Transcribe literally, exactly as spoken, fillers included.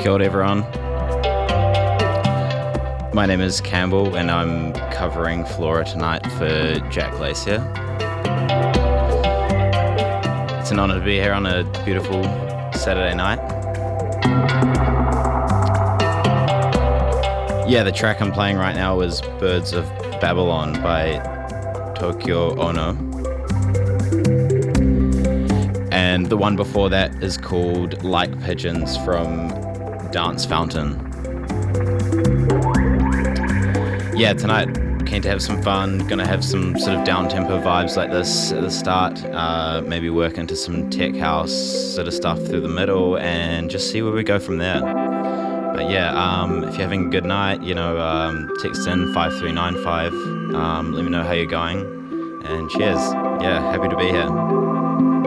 Kia ora, everyone. My name is Campbell and I'm covering Flora tonight for Jack Glacier. It's an honour to be here on a beautiful Saturday night. Yeah, the track I'm playing right now is Birds of Babylon by Tokyo Ono. And the one before that is called Like Pigeons from Dance Fountain. Yeah, tonight, keen to have some fun, gonna have some sort of down-tempo vibes like this at the start, uh, maybe work into some tech house sort of stuff through the middle and just see where we go from there. But yeah, um, if you're having a good night, you know, um, text in five three nine five, um, let me know how you're going, and cheers. Yeah, happy to be here.